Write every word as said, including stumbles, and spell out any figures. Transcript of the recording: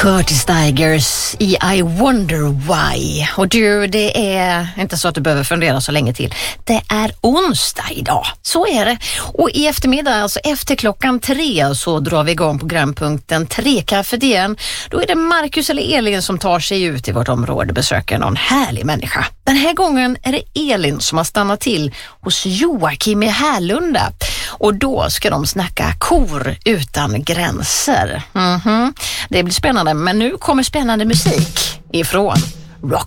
Curtis Tigers i I Wonder Why. Och du, det är inte så att du behöver fundera så länge till. Det är onsdag idag, så är det. Och i eftermiddag, alltså efter klockan tre, så drar vi igång programpunkten Trekaffet igen. Då är det Marcus eller Elin som tar sig ut i vårt område och besöker någon härlig människa. Den här gången är det Elin som har stannat till hos Joakim i Härlunda. Och då ska de snacka kor utan gränser. Mm-hmm. Det blir spännande, men nu kommer spännande musik ifrån Rock.